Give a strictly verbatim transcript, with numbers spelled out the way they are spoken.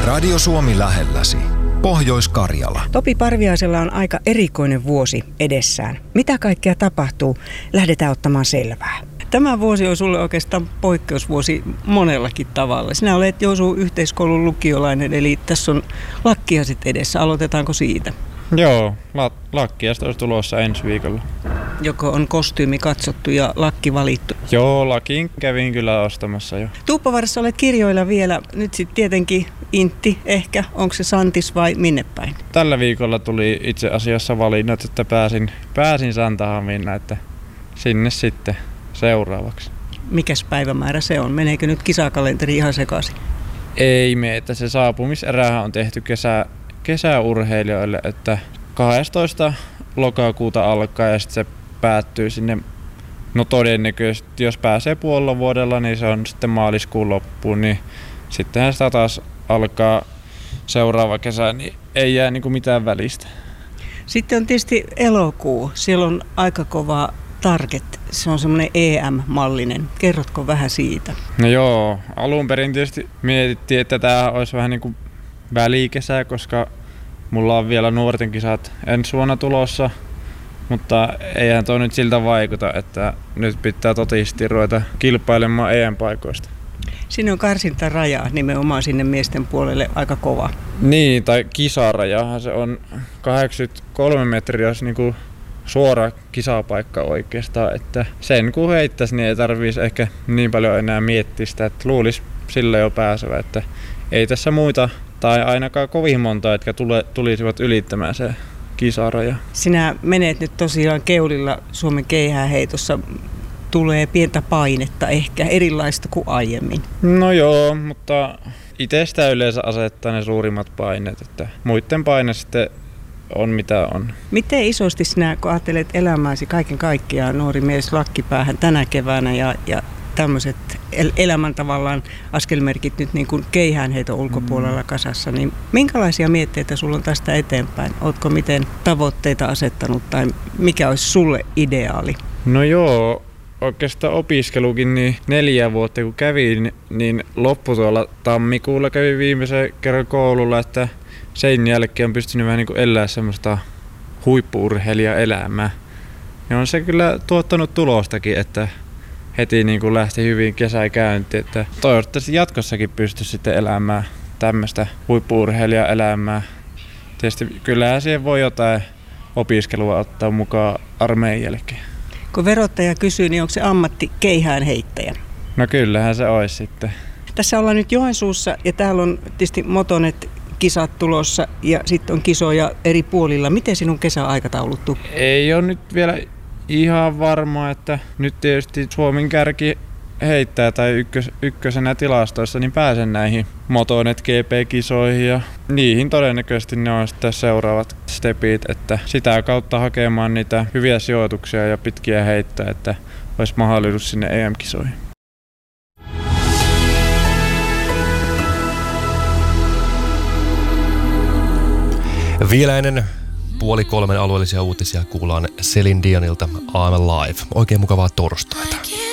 Radio Suomi lähelläsi. Pohjois-Karjala. Topi Parviaisella on aika erikoinen vuosi edessään. Mitä kaikkea tapahtuu? Lähdetään ottamaan selvää. Tämä vuosi on sulle oikeastaan poikkeusvuosi monellakin tavalla. Sinä olet Joensuu yhteiskoulun lukiolainen, eli tässä on lakkiaiset edessä. Aloitetaanko siitä? Joo, la- lakkiaiset olisi tulossa ensi viikolla. Joko on kostyymi katsottu ja lakki valittu? Joo, lakiin kävin kyllä ostamassa jo. Tuuppavarassa olet kirjoilla vielä. Nyt sitten tietenkin Intti ehkä. Onko se Santis vai minne päin? Tällä viikolla tuli itse asiassa valinnat, että pääsin, pääsin Santahamiin, että sinne sitten seuraavaksi. Mikäs päivämäärä se on? Meneekö nyt kisakalenteri ihan sekaisin? Ei me, että se saapumiserähän on tehty kesä, kesäurheilijoille, että kahdestoista lokakuuta alkaa ja sitten se päättyy sinne. No todennäköisesti, jos pääsee puolella vuodella, niin se on sitten maaliskuun loppuun, niin sittenhän sitä taas alkaa seuraava kesä, niin ei jää niinku mitään välistä. Sitten on tietysti elokuu. Siellä on aika kova target. Se on semmoinen E M-mallinen. Kerrotko vähän siitä? No joo, alun perin tietysti mietittiin, että tämä olisi vähän niin kuin välikesä, koska mulla on vielä nuorten kisat ensi vuonna tulossa, mutta eihän tuo nyt siltä vaikuta, että nyt pitää totisesti ruveta kilpailemaan E M-paikoista. Siinä on karsintaraja nimenomaan sinne miesten puolelle aika kova. Niin, tai kisarajahan se on kahdeksankymmentäkolme metriä, jos niinku suora kisapaikka oikeastaan, että sen kun heittäisi, niin ei tarvitsisi ehkä niin paljon enää miettiä sitä, että luulisi sillä jo pääsevä, että ei tässä muita tai ainakaan kovin monta, jotka tule, tulisivat ylittämään se kisaraja. Sinä menet nyt tosiaan keulilla Suomen keihääheitossa. Tulee pientä painetta ehkä erilaista kuin aiemmin. No joo, mutta itse sitä yleensä asettaa ne suurimmat paineet, että muiden paine sitten on mitä on. Miten isosti sinä, kun ajattelet elämääsi kaiken kaikkiaan, nuori mies lakkipäähän tänä keväänä ja, ja tämmöiset el- elämän tavallaan askelmerkit nyt niin kuin keihäänheiton ulkopuolella kasassa, niin minkälaisia mietteitä sulla on tästä eteenpäin? Ootko miten tavoitteita asettanut tai mikä olisi sulle ideaali? No joo, oikeastaan opiskelukin niin neljä vuotta kun kävin, niin loppu tuolla tammikuulla kävin viimeisen kerran koululla, että sen jälkeen on pystynyt vähän niin kuin elämään semmoista huippu-urheilijaelämää. Ja on se kyllä tuottanut tulostakin, että heti niin kuin lähti hyvin kesä käyntiin, että toivottavasti jatkossakin pystyisi sitten elämään tämmöistä huippu-urheilijaelämää. Tietysti kyllähän siihen voi jotain opiskelua ottaa mukaan armeijan jälkeen. Kun verottaja kysyy, niin onko se ammatti keihäänheittäjä? No kyllähän se olisi sitten. Tässä ollaan nyt Joensuussa ja täällä on tietysti Motonet kisat tulossa ja sitten on kisoja eri puolilla. Miten sinun kesäaikatauluttu? Ei ole nyt vielä ihan varma, että nyt tietysti Suomen kärki heittää tai ykkös, ykkösenä tilastoissa, niin pääsen näihin Motonet G P-kisoihin ja niihin todennäköisesti ne on sitten seuraavat stepit, että sitä kautta hakemaan niitä hyviä sijoituksia ja pitkiä heittää, että olisi mahdollisuus sinne E M-kisoihin. Vielä ennen puoli kolmen alueellisia uutisia kuullaan Celine Dionilta I'm Alive. Oikein mukavaa torstaita.